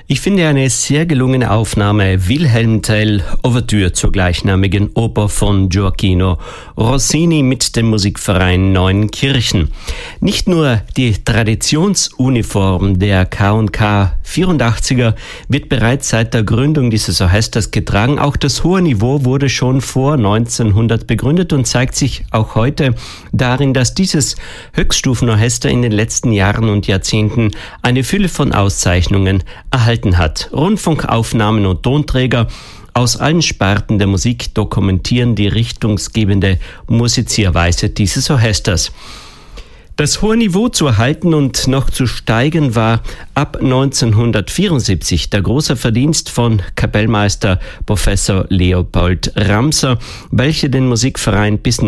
Ich finde eine sehr gelungene Aufnahme Wilhelm Tell, Ouvertüre zur gleichnamigen Oper von Gioacchino Rossini mit dem Musikverein Neuenkirchen. Nicht nur die Traditionsuniform der K&K 84er wird bereits seit der Gründung dieses Orchesters getragen, auch das hohe Niveau wurde schon vor 1900 begründet und zeigt sich auch heute darin, dass dieses Höchststufenorchester in den letzten Jahren und Jahrzehnten eine Fülle von Auszeichnungen erhalten hat. Rundfunkaufnahmen und Tonträger aus allen Sparten der Musik dokumentieren die richtungsgebende Musizierweise dieses Orchesters. Das hohe Niveau zu erhalten und noch zu steigen war ab 1974 der große Verdienst von Kapellmeister Professor Leopold Ramser, welcher den Musikverein bis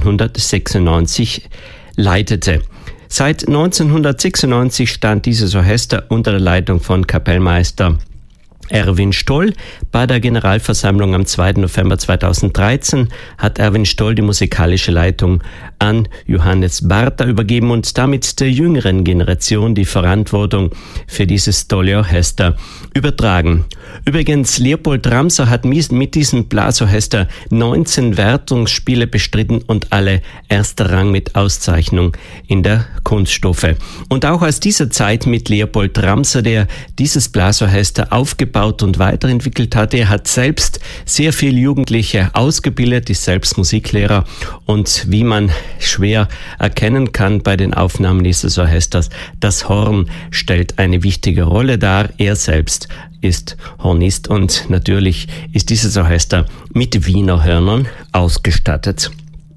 1996 leitete. Seit 1996 stand dieses Orchester unter der Leitung von Kapellmeister Erwin Stoll. Bei der Generalversammlung am 2. November 2013 hat Erwin Stoll die musikalische Leitung an Johannes Bartha übergeben und damit der jüngeren Generation die Verantwortung für dieses tolle Orchester übertragen. Übrigens, Leopold Ramser hat mit diesem Blasorchester 19 Wertungsspiele bestritten und alle erster Rang mit Auszeichnung in der Kunststoffe. Und auch aus dieser Zeit mit Leopold Ramser, der dieses Blasorchester aufgebaut und weiterentwickelt hat. Er hat selbst sehr viele Jugendliche ausgebildet, ist selbst Musiklehrer und wie man schwer erkennen kann bei den Aufnahmen dieses Orchesters, das Horn stellt eine wichtige Rolle dar. Er selbst ist Hornist und natürlich ist dieses Orchester mit Wiener Hörnern ausgestattet.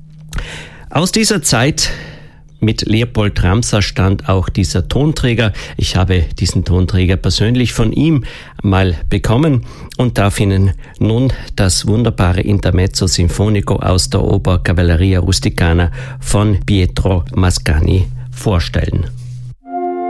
Aus dieser Zeit mit Leopold Ramser stand auch dieser Tonträger. Ich habe diesen Tonträger persönlich von ihm mal bekommen und darf Ihnen nun das wunderbare Intermezzo Sinfonico aus der Oper Cavalleria Rusticana von Pietro Mascagni vorstellen.